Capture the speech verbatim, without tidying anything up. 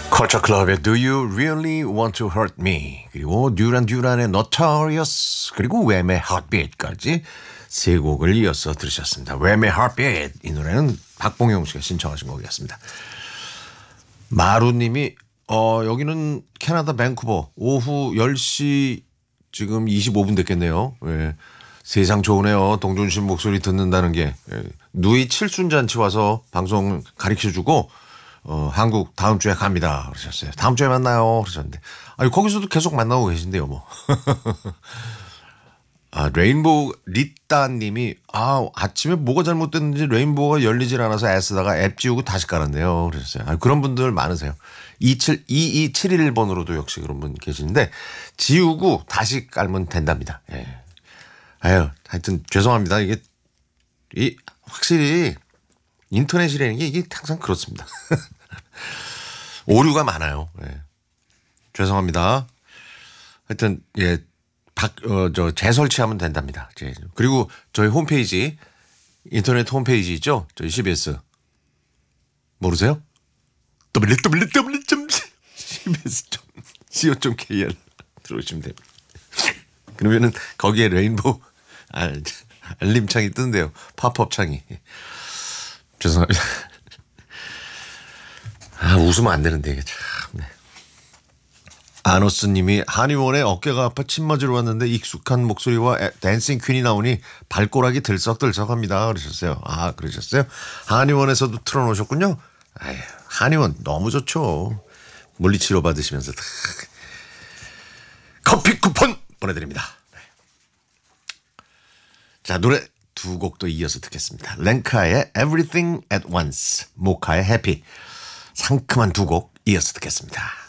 컬처 클럽의 Do You Really Want to Hurt Me 그리고 듀란 듀란의 Notorious 그리고 웸의 Heartbeat까지 세 곡을 이어서 들으셨습니다. 웸의 Heartbeat 이 노래는 박봉용 씨가 신청하신 곡이었습니다. 마루님이 어 여기는 캐나다 밴쿠버 오후 열 시 지금 이십오 분 됐겠네요. 예. 세상 좋으네요. 동준 목소리 듣는다는 게 예. 누이 칠순잔치 와서 방송 가르쳐주고 어, 한국 다음 주에 갑니다. 그러셨어요. 다음 주에 만나요. 그러셨는데. 아니, 거기서도 계속 만나고 계신데요, 뭐. 아, 레인보우 리따 님이, 아, 아침에 뭐가 잘못됐는지 레인보우가 열리질 않아서 애쓰다가 앱 지우고 다시 깔았네요. 그러셨어요. 아, 그런 분들 많으세요. 이칠, 이이칠일 번으로도 역시 그런 분 계시는데, 지우고 다시 깔면 된답니다. 예. 아유, 하여튼 죄송합니다. 이게, 이, 확실히 인터넷이라는 게 이게 항상 그렇습니다. 오류가 많아요. 예. 죄송합니다. 하여튼 예, 박, 어, 저 재설치하면 된답니다. 예. 그리고 저희 홈페이지 인터넷 홈페이지 있죠? 저희 씨비에스 모르세요? 더블유 더블유 더블유 점 씨비에스 점 씨오 점 케이알 들어오시면 됩니다. 그러면은 거기에 레인보우 알, 알림창이 뜬대요. 팝업 창이. 죄송합니다. 아, 웃으면 안 되는데, 이게 참. 네. 아노스 님이 한의원에 어깨가 아파 침 맞으러 왔는데 익숙한 목소리와 애, 댄싱 퀸이 나오니 발꼬락이 들썩들썩합니다. 그러셨어요. 아, 그러셨어요? 한의원에서도 틀어놓으셨군요. 아유, 한의원 너무 좋죠. 물리치료 받으시면서. 커피 쿠폰 보내드립니다. 네. 자, 노래 두 곡도 이어서 듣겠습니다. 랭카의 Everything at Once, 모카의 Happy. 상큼한 두 곡 이어서 듣겠습니다.